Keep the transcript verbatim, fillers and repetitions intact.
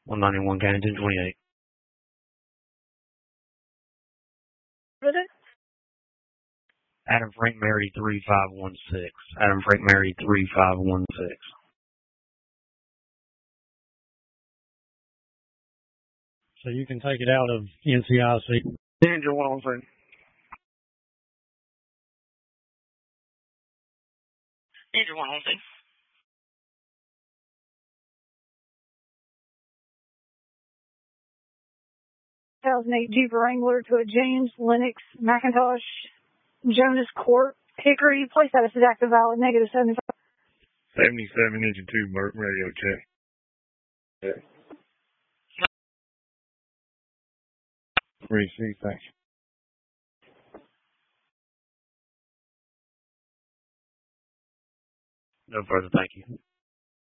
one ninety-one County ten twenty-eight. What is it? Adam Frank Mary three five one six. Adam Frank Mary three five one six. So you can take it out of N C I C. Angel one on three. Angel one on three. two thousand eight Jeep Wrangler to a James Lennox McIntosh Jonas Court Hickory. Place status is active valid, negative seventy-five. seventy-seven engine two radio check. Yeah. Receive, thanks. No further, thank you.